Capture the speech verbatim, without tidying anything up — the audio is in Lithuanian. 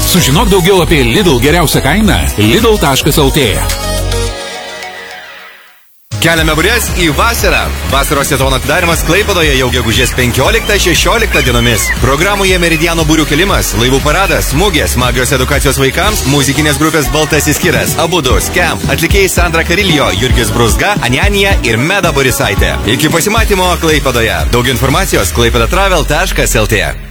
Sužinok daugiau apie Lidl geriausią kainą lidl taškas lt. Keliame burės į vasarą. Vasaros sezono atidarimas Klaipėdoje jau gegužės penkioliktą šešioliktą dienomis. Programoje Meridiano būrių kelimas, laivų paradas, mugės, smagios edukacijos vaikams, muzikinės grupės Baltasis kiras, abudu, Scam, atlikėjai Sandra Kariljo, Jurgis Brusga, Anjanija ir Meda Borisaitė. Iki pasimatymo Klaipėdoje. Daug informacijos klaipėdatravel taškas lt.